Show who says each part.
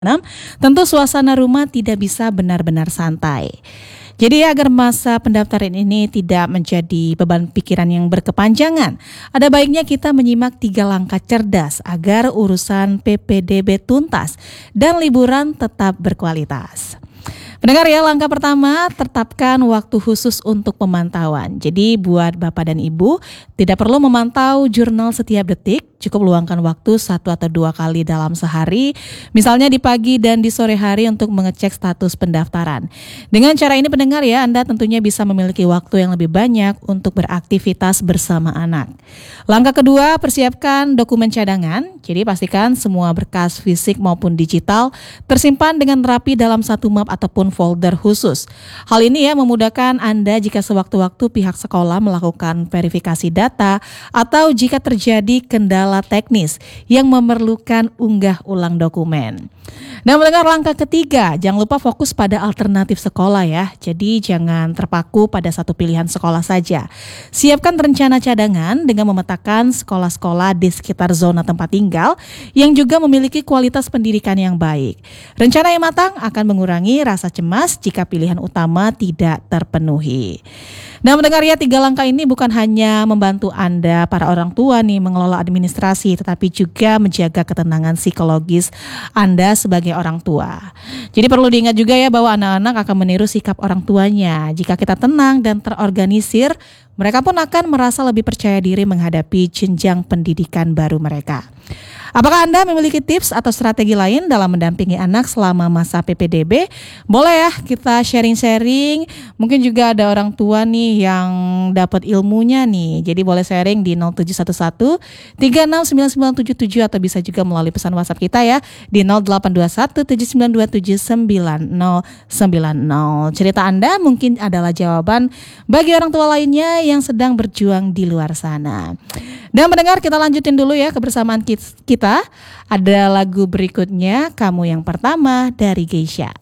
Speaker 1: Tentu suasana rumah tidak bisa benar-benar santai. Jadi agar masa pendaftaran ini tidak menjadi beban pikiran yang berkepanjangan, ada baiknya kita menyimak 3 langkah cerdas agar urusan PPDB tuntas dan liburan tetap berkualitas. Pendengar ya, langkah pertama, tetapkan waktu khusus untuk pemantauan. Jadi buat Bapak dan Ibu, tidak perlu memantau jurnal setiap detik, cukup luangkan waktu 1 atau 2 kali dalam sehari, misalnya di pagi dan di sore hari untuk mengecek status pendaftaran. Dengan cara ini pendengar ya, Anda tentunya bisa memiliki waktu yang lebih banyak untuk beraktivitas bersama anak. Langkah kedua, persiapkan dokumen cadangan. Jadi pastikan semua berkas fisik maupun digital tersimpan dengan rapi dalam satu map ataupun folder khusus. Hal ini ya memudahkan Anda jika sewaktu-waktu pihak sekolah melakukan verifikasi data atau jika terjadi kendala teknis yang memerlukan unggah ulang dokumen. Dan mendengar langkah ketiga, jangan lupa fokus pada alternatif sekolah ya. Jadi jangan terpaku pada satu pilihan sekolah saja. Siapkan rencana cadangan dengan memetakan sekolah-sekolah di sekitar zona tempat tinggal yang juga memiliki kualitas pendidikan yang baik. Rencana yang matang akan mengurangi rasa cemas jika pilihan utama tidak terpenuhi. Nah mendengar ya, 3 langkah ini bukan hanya membantu Anda para orang tua nih mengelola administrasi, tetapi juga menjaga ketenangan psikologis Anda sebagai orang tua. Jadi perlu diingat juga ya bahwa anak-anak akan meniru sikap orang tuanya. Jika kita tenang dan terorganisir, mereka pun akan merasa lebih percaya diri menghadapi jenjang pendidikan baru mereka. Apakah Anda memiliki tips atau strategi lain dalam mendampingi anak selama masa PPDB? Boleh ya kita sharing-sharing. Mungkin juga ada orang tua nih yang dapat ilmunya nih. Jadi boleh sharing di 0711 369977 atau bisa juga melalui pesan WhatsApp kita ya di 0821 7927 9090. Cerita Anda mungkin adalah jawaban bagi orang tua lainnya yang sedang berjuang di luar sana. Dan mendengar, kita lanjutin dulu ya kebersamaan kita. Ada lagu berikutnya, Kamu Yang Pertama dari Geisha.